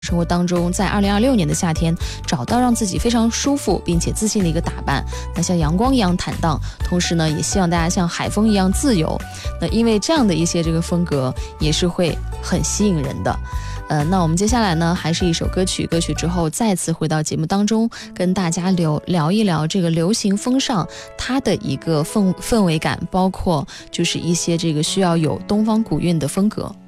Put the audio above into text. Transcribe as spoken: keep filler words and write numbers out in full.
生活当中，在二零二六年的夏天找到让自己非常舒服并且自信的一个打扮，那像阳光一样坦荡，同时呢也希望大家像海风一样自由，那因为这样的一些这个风格也是会很吸引人的。呃，那我们接下来呢还是一首歌曲，歌曲之后再次回到节目当中，跟大家聊聊一聊这个流行风尚它的一个氛氛围感，包括就是一些这个需要有东方古韵的风格。